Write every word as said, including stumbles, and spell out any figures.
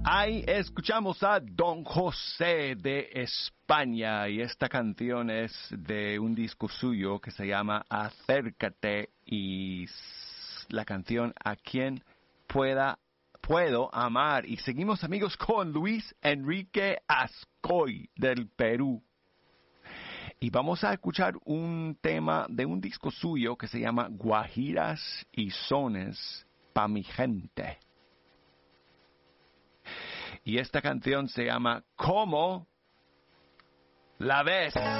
Ahí escuchamos a Don José de España y esta canción es de un disco suyo que se llama Acércate y la canción A quien pueda puedo amar. Y seguimos amigos con Luis Enrique Ascoy del Perú. Y vamos a escuchar un tema de un disco suyo que se llama Guajiras y Sones pa' mi gente. Y esta canción se llama ¿Cómo la ves?